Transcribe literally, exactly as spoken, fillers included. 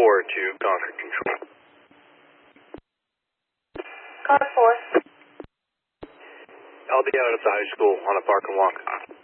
four to Concord Control. Car four. I'll be out at the high school on a park and walk.